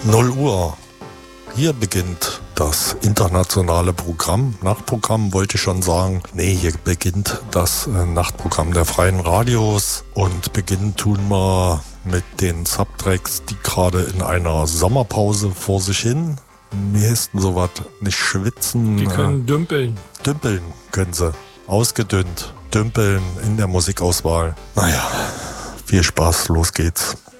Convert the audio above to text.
0 Uhr. Hier beginnt das internationale Programm. Nachtprogramm wollte ich schon sagen. Nee, hier beginnt das Nachtprogramm der freien Radios. Und beginnen tun wir mit den Subtracks, die gerade in einer Sommerpause vor sich hin. Wie heißt denn sowas? Nicht schwitzen. Die können dümpeln. Dümpeln können sie. Ausgedünnt. Dümpeln in der Musikauswahl. Naja, viel Spaß, los geht's.